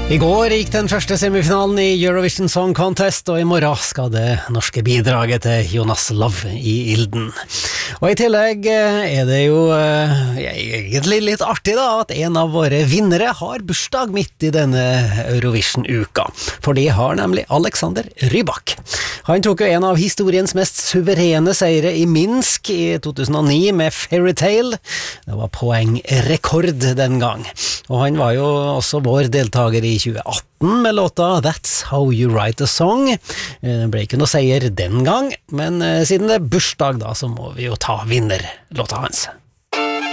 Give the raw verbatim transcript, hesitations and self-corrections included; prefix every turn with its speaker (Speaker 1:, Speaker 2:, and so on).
Speaker 1: I går gikk den første semifinalen i Eurovision Song Contest, og i morgen skal det norske bidraget til Jonas Love i ilden. Og i tillegg er det jo egentlig litt artig da, at en av våre vinnere har bursdag midt i denne Eurovision-uka, for det har nemlig Alexander Rybak. Han tok jo en av historiens mest suverene seire i Minsk i to tusen og ni med Fairytale. Det var poengrekord den gang. Og han var jo også vår deltager i tjue atten med låta That's How You Write a Song. Det ble ikke noe seier den gang, men siden det er bursdag da, så må vi jo ta vinnerlåta hans.